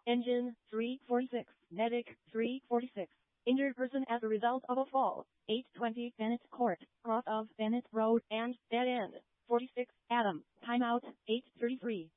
Engine 346, medic 346. Injured person as a result of a fall. 820 Bennett Court, cross of Bennett Road and dead end. 46 Adam. Timeout 8:33.